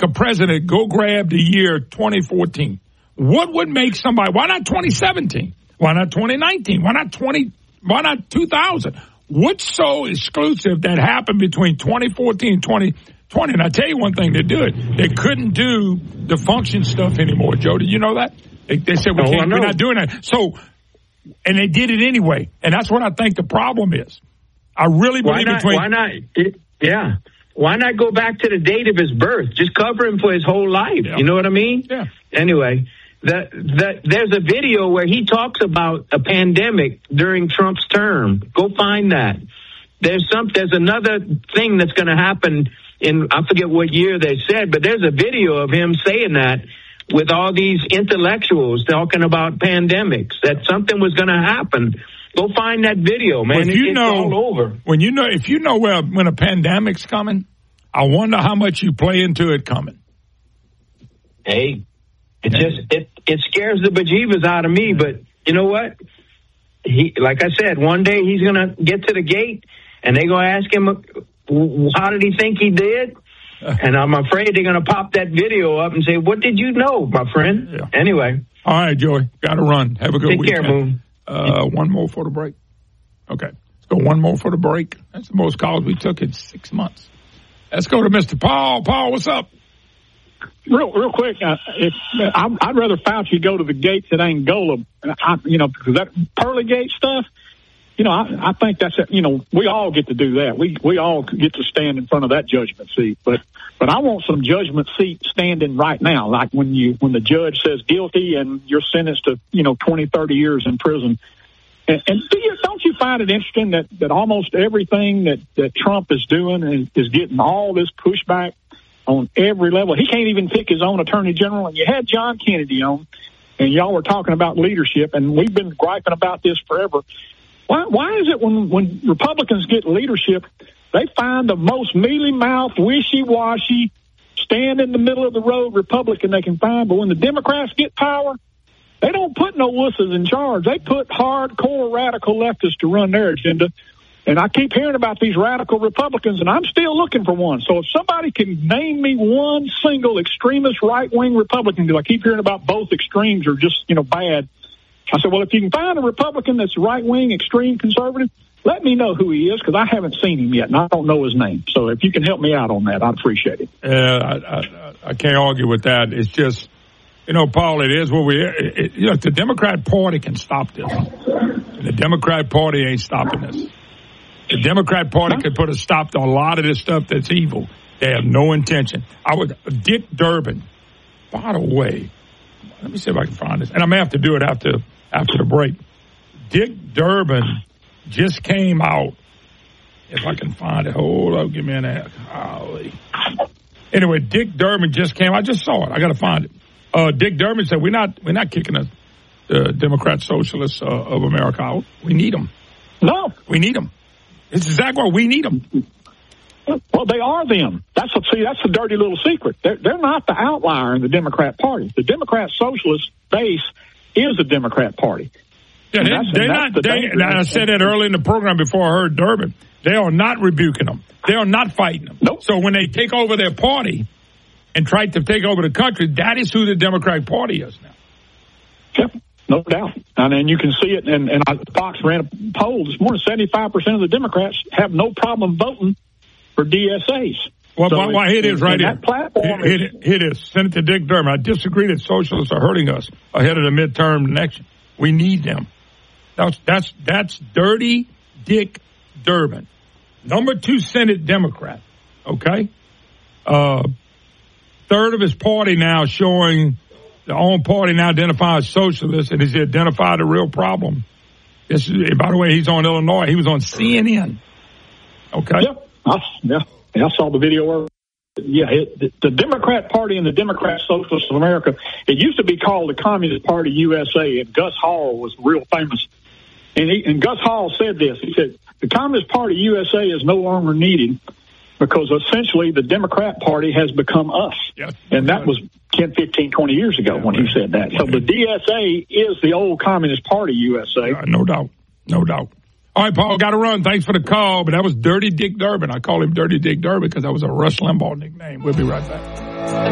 a president go grab the year 2014? What would make somebody, why not 2017? Why not 2019? Why not 2000? What's so exclusive that happened between 2014 and 2020? And I tell you one thing, they do it. They couldn't do the function stuff anymore, Joe. Did you know that? They said, we're not doing that. So, and they did it anyway. And that's what I think the problem is. I really believe Why not go back to the date of his birth? Just cover him for his whole life. Yeah. You know what I mean? Yeah. Anyway, there's a video where he talks about a pandemic during Trump's term. Go find that. There's another thing that's going to happen in, I forget what year they said, but there's a video of him saying that with all these intellectuals talking about pandemics, that something was going to happen. Go find that video, man. It's all over. If you know when a pandemic's coming, I wonder how much you play into it coming. Hey, it scares the bejeebers out of me, but you know what? Like I said, one day he's going to get to the gate and they're going to ask him, how did he think he did? And I'm afraid they're going to pop that video up and say, what did you know, my friend? Yeah. Anyway. All right, Joey. Got to run. Have a good weekend. Take care, Moon. One more for the break. Okay. Let's go one more for the break. That's the most calls we took in 6 months. Let's go to Mr. Paul. Paul, what's up? Real quick, I'd rather Fauci go to the gates at Angola, because that Pearly Gate stuff, I think that's, we all get to do that. We all get to stand in front of that judgment seat. But I want some judgment seat standing right now, like when the judge says guilty and you're sentenced to, 20, 30 years in prison. And don't you find it interesting that almost everything that Trump is doing is getting all this pushback on every level? He can't even pick his own attorney general. And you had John Kennedy on, and y'all were talking about leadership, and we've been griping about this forever. Why is it when Republicans get leadership, they find the most mealy-mouthed, wishy-washy, stand in the middle of the road Republican they can find, but when the Democrats get power, they don't put no wusses in charge. They put hardcore radical leftists to run their agenda. And I keep hearing about these radical Republicans, and I'm still looking for one. So if somebody can name me one single extremist right-wing Republican, because I keep hearing about both extremes are just, bad. I said, well, if you can find a Republican that's right-wing, extreme conservative, let me know who he is, because I haven't seen him yet, and I don't know his name. So if you can help me out on that, I'd appreciate it. I can't argue with that. It's just, Paul, it is what the Democrat Party can stop this. The Democrat Party ain't stopping this. The Democrat Party could put a stop to a lot of this stuff that's evil. They have no intention. Dick Durbin, by the way, let me see if I can find this. And I may have to do it after the break. Dick Durbin just came out. If I can find it. Hold up. Give me an ad. Golly. Anyway, Dick Durbin just came. I just saw it. I got to find it. Dick Durbin said, we're not kicking the Democrat Socialists of America out. We need them. No. We need them. It's exactly what we need them. Well, they are them. That's the dirty little secret. They're not the outlier in the Democrat Party. The Democrat Socialist base is the Democrat Party. Yeah, I said that early in the program before I heard Durbin. They are not rebuking them. They are not fighting them. Nope. So when they take over their party and try to take over the country, that is who the Democratic Party is now. Yep. No doubt. And you can see it, and Fox ran a poll this morning, 75% of the Democrats have no problem voting for DSAs. Well, here it is right here. Here it is. Senator Dick Durbin. I disagree that socialists are hurting us ahead of the midterm election. We need them. That's dirty Dick Durbin. Number 2 Senate Democrat. Okay? Third of his party now showing the own party now identifies socialists, and has identified a real problem. By the way, he's on Illinois. He was on CNN. Okay? Yep. I saw the video. The Democrat Party and the Democrat Socialists of America, it used to be called the Communist Party USA, and Gus Hall was real famous. And Gus Hall said this. He said, the Communist Party USA is no longer needed because essentially the Democrat Party has become us. Yeah. And that was 10, 15, 20 years ago when he said that. So the DSA is the old Communist Party USA. No doubt. No doubt. All right, Paul, got to run. Thanks for the call, but that was Dirty Dick Durbin. I call him Dirty Dick Durbin because that was a Rush Limbaugh nickname. We'll be right back.